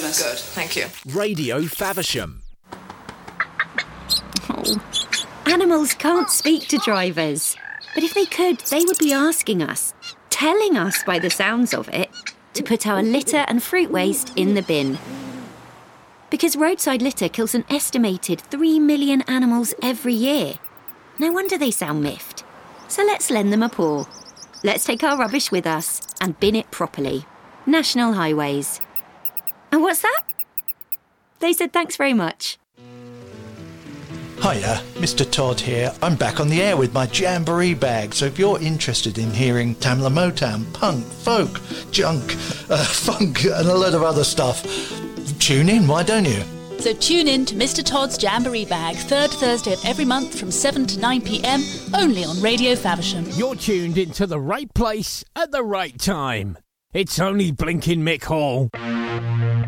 That's good, thank you. Radio Faversham. Oh. Animals can't speak to drivers. But if they could, they would be asking us, telling us by the sounds of it, to put our litter and fruit waste in the bin. Because roadside litter kills an estimated 3 million animals every year. No wonder they sound miffed. So let's lend them a paw. Let's take our rubbish with us and bin it properly. National Highways. And what's that? They said thanks very much. Hiya, Mr. Todd here. I'm back on the air with my Jamboree bag, so if you're interested in hearing Tamla Motown, punk, folk, junk, funk and a lot of other stuff, tune in, why don't you? So tune in to Mr. Todd's Jamboree Bag, third Thursday of every month from 7 to 9 p.m, only on Radio Faversham. You're tuned into the right place at the right time. It's only blinking Mick Hall.